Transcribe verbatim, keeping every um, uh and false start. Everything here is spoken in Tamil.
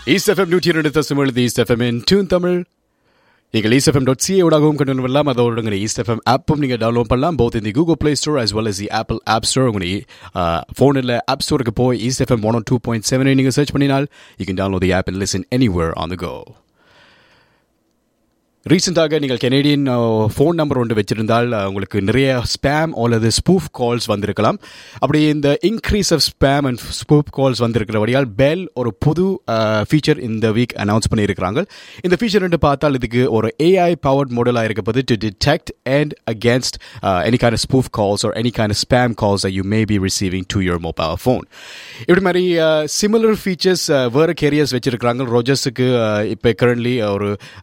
ஈஸ்ட் எஃப்எம் நூற்றி இரண்டு தசமேழு ஈஸ்ட் எஃப்எம் இன் டியூன் தமிழ். நீங்கள் ஈஸ்ட் எஃப்எம் டாட் சிஏ ஊடாகவும் கொண்டு வரலாம். அதோட உங்கள் ஈஸ்ட் எஃப்எம் ஆப்பும் நீங்கள் டவுன்லோட் பண்ணலாம். போத் இந்த Google play store as well as the apple app store. உங்களுக்கு ஃபோனில் ஆப் ஸ்டோருக்கு போய் east FM one two point செவனை நீங்கள் சர்ச் பண்ணினால் you can download the app and listen anywhere on the go. ரீசெண்டாக நீங்கள் கெனேடியன் ஃபோன் நம்பர் ஒன்று வச்சிருந்தால் உங்களுக்கு நிறைய ஸ்பேம் அல்லது ஸ்பூஃப் கால்ஸ் வந்திருக்கலாம். அப்படி இந்த increase of spam and spoof calls வந்திருக்கிறபடியால் bell ஒரு புது ஃபீச்சர் இந்த வீக் அனௌன்ஸ் பண்ணியிருக்கிறாங்க. இந்த ஃபீச்சர் என்று பார்த்தால் இதுக்கு ஒரு ஏஐ பவர்ட் மாடலாக இருக்கப்போது to detect and against any kind of spoof calls or any kind of spam calls you may be receiving to your mobile phone. இப்படி மாதிரி சிமிலர் ஃபீச்சர்ஸ் வேறு கேரியர்ஸ் வச்சிருக்கிறாங்க. ரோஜர்ஸுக்கு இப்போ கரண்ட்லி ஒரு